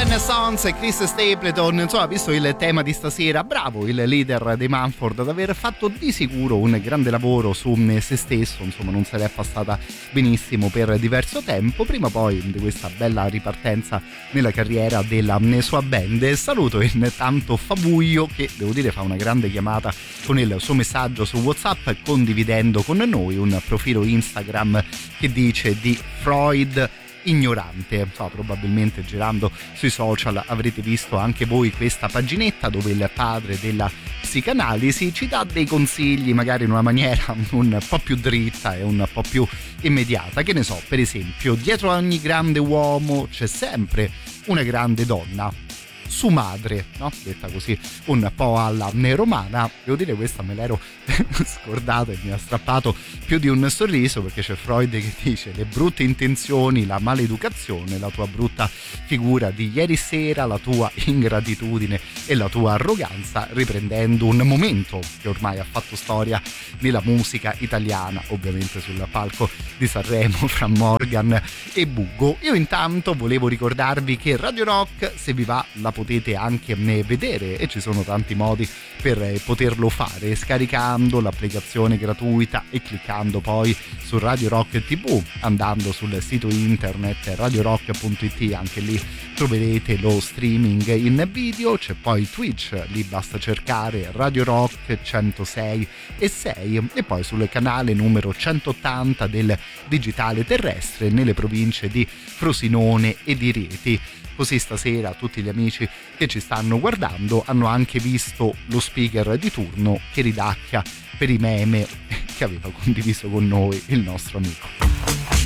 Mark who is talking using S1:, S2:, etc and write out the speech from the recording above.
S1: Renaissance e Chris Stapleton, insomma, visto il tema di stasera, bravo il leader dei Mumford ad aver fatto di sicuro un grande lavoro su se stesso, insomma non se l'è passata benissimo per diverso tempo, prima o poi di questa bella ripartenza nella carriera della sua band. Saluto intanto Fabuio che devo dire fa una grande chiamata con il suo messaggio su WhatsApp condividendo con noi un profilo Instagram che dice di Freud ignorante. So, probabilmente girando sui social avrete visto anche voi questa paginetta dove il padre della psicanalisi ci dà dei consigli magari in una maniera un po' più dritta e un po' più immediata. Che ne so, per esempio, dietro a ogni grande uomo c'è sempre una grande donna, su madre, no? Detta così un po' alla romana. Devo dire, questa me l'ero scordata e mi ha strappato più di un sorriso, perché c'è Freud che dice: le brutte intenzioni, la maleducazione, la tua brutta figura di ieri sera, la tua ingratitudine e la tua arroganza, riprendendo un momento che ormai ha fatto storia nella musica italiana, ovviamente sul palco di Sanremo fra Morgan e Bugo. Io intanto volevo ricordarvi che Radio Rock, se vi va, la potete anche vedere, e ci sono tanti modi per poterlo fare, scaricando l'applicazione gratuita e cliccando poi su Radio Rock TV, andando sul sito internet radiorock.it, anche lì troverete lo streaming in video. C'è poi Twitch, lì basta cercare Radio Rock 106 e 6, e poi sul canale numero 180 del digitale terrestre nelle province di Frosinone e di Rieti. Così stasera tutti gli amici che ci stanno guardando hanno anche visto lo speaker di turno che ridacchia per i meme che aveva condiviso con noi il nostro amico.